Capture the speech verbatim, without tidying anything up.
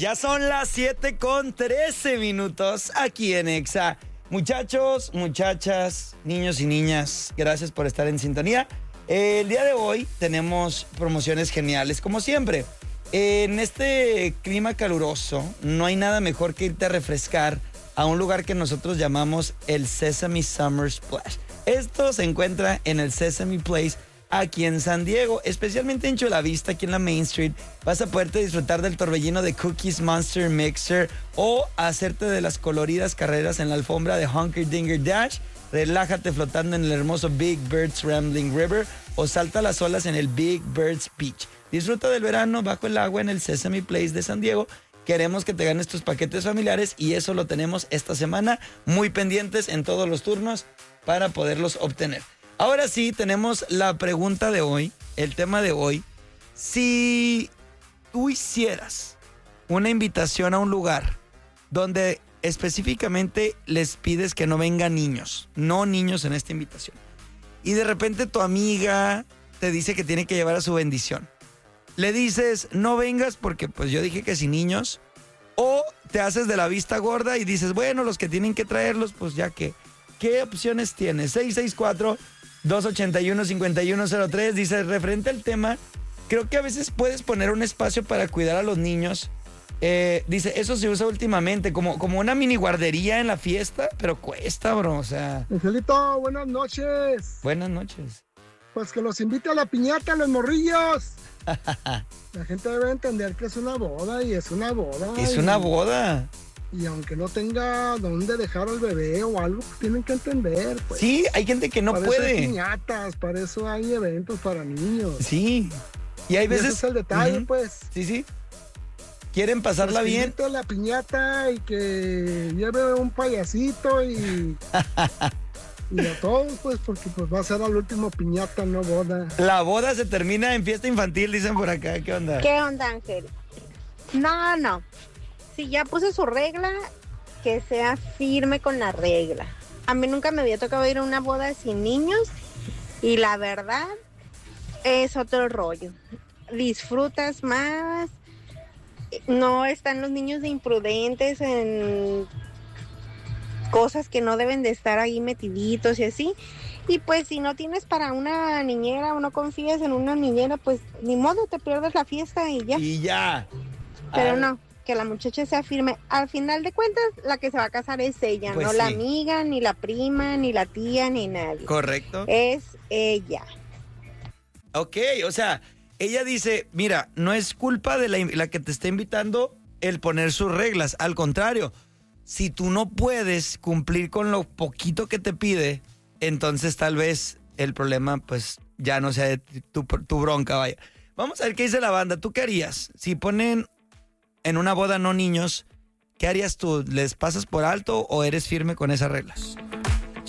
Ya son las siete con trece minutos aquí en Exa. Muchachos, muchachas, niños y niñas, gracias por estar en sintonía. El día de hoy tenemos promociones geniales, como siempre. En este clima caluroso, no hay nada mejor que irte a refrescar a un lugar que nosotros llamamos el Sesame Summer Splash. Esto se encuentra en el Sesame Place, aquí en San Diego, especialmente en Chula Vista, aquí en la Main Street. Vas a poderte disfrutar del torbellino de Cookies Monster Mixer o hacerte de las coloridas carreras en la alfombra de Hunker Dinger Dash. Relájate flotando en el hermoso Big Bird's Rambling River o salta las olas en el Big Bird's Beach. Disfruta del verano bajo el agua en el Sesame Place de San Diego. Queremos que te ganes tus paquetes familiares y eso lo tenemos esta semana, muy pendientes en todos los turnos para poderlos obtener. Ahora sí, tenemos la pregunta de hoy, el tema de hoy. Si tú hicieras una invitación a un lugar donde específicamente les pides que no vengan niños, no niños en esta invitación, y de repente tu amiga te dice que tiene que llevar a su bendición, le dices, no vengas porque pues yo dije que sin niños, o te haces de la vista gorda y dices, bueno, los que tienen que traerlos, pues ya que, ¿qué opciones tienes? seis seis cuatro, dos ocho uno, cinco uno cero tres, dice, referente al tema, creo que a veces puedes poner un espacio para cuidar a los niños. Eh, dice, eso se usa últimamente como, como una mini guardería en la fiesta, pero cuesta, bro, o sea. Angelito, buenas noches. Buenas noches. Pues que los invite a la piñata, los morrillos. La gente debe entender que es una boda y es una boda. Es y, una boda. Y aunque no tenga dónde dejar al bebé o algo, pues tienen que entender. Pues. Sí, hay gente que no para puede. Para eso hay piñatas, para eso hay eventos para niños. Sí. Y hay veces. Y ese es el detalle, uh-huh. pues. Sí, sí. Quieren pasarla pues bien. Que la piñata y que lleve un payasito y. Y a todos, pues, porque pues va a ser la última piñata, no boda. La boda se termina en fiesta infantil, dicen por acá. ¿Qué onda? ¿Qué onda, Ángel? No, no. Si ya puse su regla, que sea firme con la regla. A mí nunca me había tocado ir a una boda sin niños y la verdad es otro rollo. Disfrutas más, no están los niños de imprudentes en cosas que no deben de estar ahí metiditos y así. Y pues si no tienes para una niñera o no confías en una niñera, pues ni modo, te pierdes la fiesta y ya. Y ya. Pero Ay. no, que la muchacha sea firme. Al final de cuentas, la que se va a casar es ella, pues no sí. La amiga, ni la prima, ni la tía, ni nadie. Correcto. Es ella. Ok, o sea, ella dice, mira, no es culpa de la, la que te está invitando el poner sus reglas. Al contrario, si tú no puedes cumplir con lo poquito que te pide, entonces tal vez el problema pues ya no sea de tu, tu bronca, vaya. Vamos a ver qué dice la banda. ¿Tú qué harías? Si ponen en una boda no niños, ¿qué harías tú? ¿Les pasas por alto o eres firme con esas reglas?